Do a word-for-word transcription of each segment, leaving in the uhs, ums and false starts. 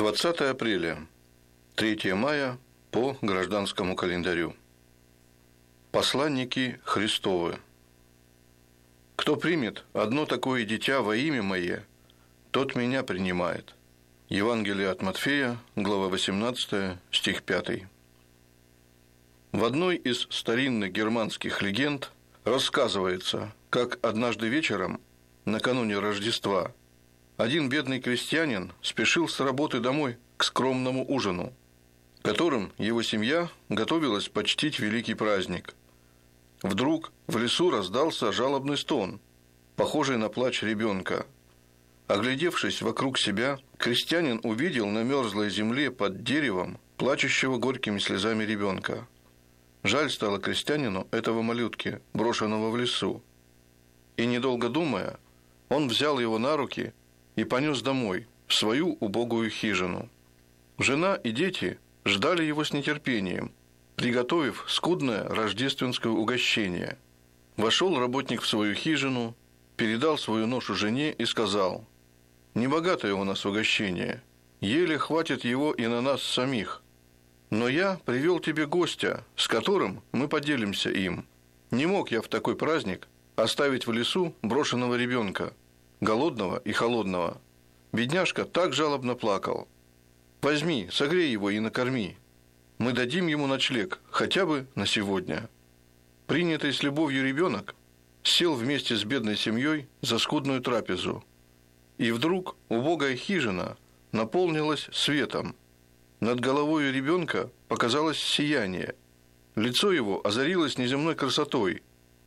двадцатое апреля, третье мая по гражданскому календарю. Посланники Христовы. Кто примет одно такое дитя во имя Мое, тот Меня принимает. Евангелие от Матфея, глава восемнадцатая, стих пятый. В одной из старинных германских легенд рассказывается, как однажды вечером, накануне Рождества, один бедный крестьянин спешил с работы домой к скромному ужину, которым его семья готовилась почтить великий праздник. Вдруг в лесу раздался жалобный стон, похожий на плач ребенка. Оглядевшись вокруг себя, крестьянин увидел на мерзлой земле под деревом плачущего горькими слезами ребенка. Жаль стало крестьянину этого малютки, брошенного в лесу. И, недолго думая, он взял его на руки и понес домой, в свою убогую хижину. Жена и дети ждали его с нетерпением, приготовив скудное рождественское угощение. Вошел работник в свою хижину, передал свою ношу жене и сказал: «Небогатое у нас угощение, еле хватит его и на нас самих. Но я привел тебе гостя, с которым мы поделимся им. Не мог я в такой праздник оставить в лесу брошенного ребенка, голодного и холодного. Бедняжка так жалобно плакал. Возьми, согрей его и накорми. Мы дадим ему ночлег, хотя бы на сегодня». Принятый с любовью ребенок сел вместе с бедной семьей за скудную трапезу. И вдруг убогая хижина наполнилась светом. Над головой ребенка показалось сияние. Лицо его озарилось неземной красотой.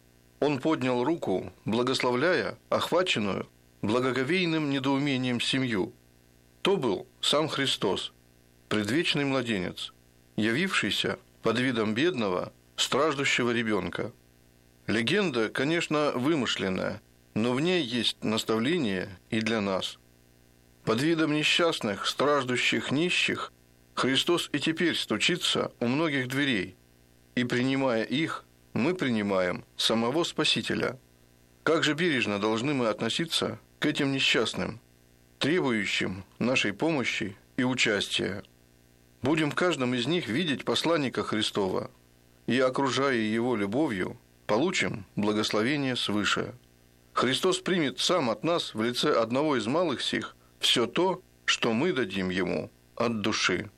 Он поднял руку, благословляя охваченную благоговейным недоумением семью. То был сам Христос, предвечный младенец, явившийся под видом бедного, страждущего ребенка. Легенда, конечно, вымышленная, но в ней есть наставление и для нас. Под видом несчастных, страждущих нищих Христос и теперь стучится у многих дверей, и, принимая их, мы принимаем самого Спасителя. Как же бережно должны мы относиться к этим несчастным, требующим нашей помощи и участия. Будем в каждом из них видеть посланника Христова, и, окружая его любовью, получим благословение свыше. Христос примет сам от нас в лице одного из малых сих все то, что мы дадим ему от души.